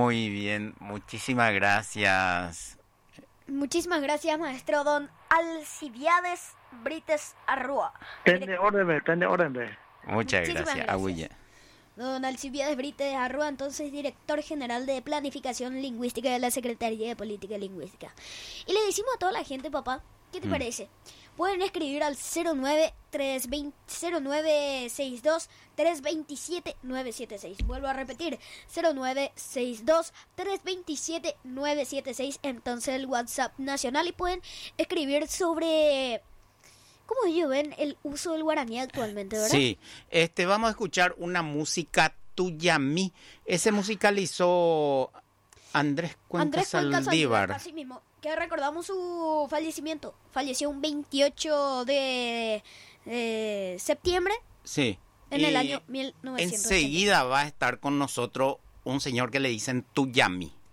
Muy bien, muchísimas gracias. Muchísimas gracias, maestro don Alcibiades Brites Arrua. Tende orden, ve. Muchas Muchísimas gracias, gracias. Aguilla. Don Alcibiades Brites Arrua, entonces director general de Planificación Lingüística de la Secretaría de Política Lingüística. Y le decimos a toda la gente, papá, ¿qué te parece? Pueden escribir al 0962-327-976. Vuelvo a repetir, 0962-327-976. Entonces el WhatsApp nacional, y pueden escribir sobre cómo ellos ven el uso del guaraní actualmente, ¿verdad? Sí, vamos a escuchar una música tuya a mí. Ese musicalizó Andrés Cuenca Saldívar. Así mismo, que recordamos su fallecimiento. Falleció un 28 de septiembre. Sí. En el año 1980. Enseguida va a estar con nosotros un señor que le dicen Tuyami.